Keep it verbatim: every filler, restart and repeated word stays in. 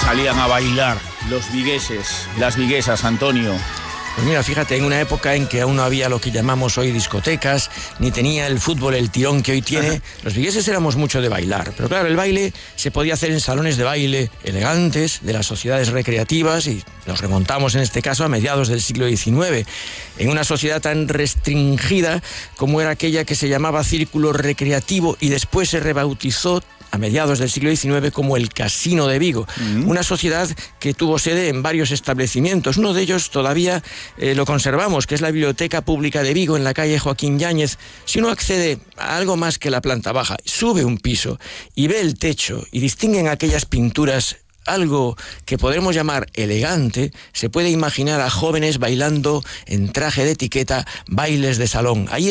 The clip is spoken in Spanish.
salían a bailar los vigueses, las viguesas, Antonio? Pues mira, fíjate, en una época en que aún no había lo que llamamos hoy discotecas, ni tenía el fútbol el tirón que hoy tiene, Ajá. los vigueses éramos mucho de bailar. Pero claro, el baile se podía hacer en salones de baile elegantes, de las sociedades recreativas, y nos remontamos en este caso a mediados del siglo diecinueve, en una sociedad tan restringida como era aquella que se llamaba Círculo Recreativo y después se rebautizó a mediados del siglo diecinueve como el Casino de Vigo, mm. una sociedad que tuvo sede en varios establecimientos. Uno de ellos todavía eh, lo conservamos, que es la Biblioteca Pública de Vigo, en la calle Joaquín Yáñez. Si uno accede a algo más que la planta baja, sube un piso y ve el techo y distingue en aquellas pinturas algo que podremos llamar elegante, se puede imaginar a jóvenes bailando en traje de etiqueta bailes de salón. Ahí